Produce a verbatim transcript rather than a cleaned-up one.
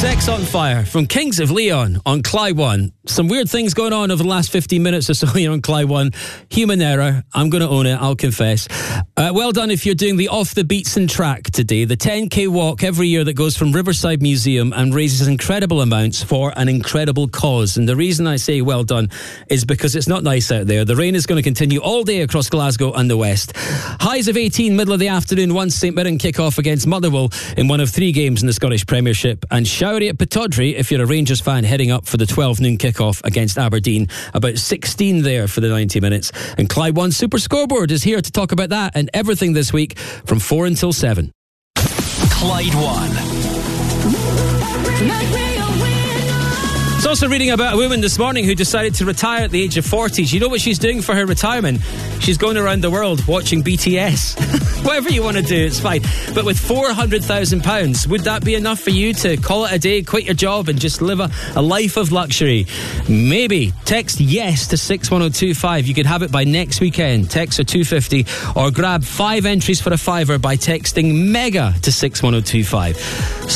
Sex on Fire from Kings of Leon on Clyde One. Some weird things going on over the last fifteen minutes or so here on Clyde One. Human error. I'm going to own it, I'll confess. Uh, well done if you're doing the Off the Beatson track today. The ten K walk every year that goes from Riverside Museum and raises incredible amounts for an incredible cause. And the reason I say well done is because it's not nice out there. The rain is going to continue all day across Glasgow and the west. Highs of eighteen, middle of the afternoon, once St Mirren kick off against Motherwell in one of three games in the Scottish Premiership. And showery at Pittodrie if you're a Rangers fan heading up for the twelve noon kick-off against Aberdeen. About sixteen there for the ninety minutes. And Clyde One Super Scoreboard is here to talk about that and everything this week from four until seven. Clyde One. It's also reading about a woman this morning who decided to retire at the age of forty. You know what she's doing for her retirement? She's going around the world watching B T S. Whatever you want to do, it's fine. But with four hundred thousand pounds, would that be enough for you to call it a day, quit your job and just live a, a life of luxury? Maybe. Text yes to six one oh two five. You could have it by next weekend. Text are two fifty or grab five entries for a fiver by texting MEGA to six one oh two five.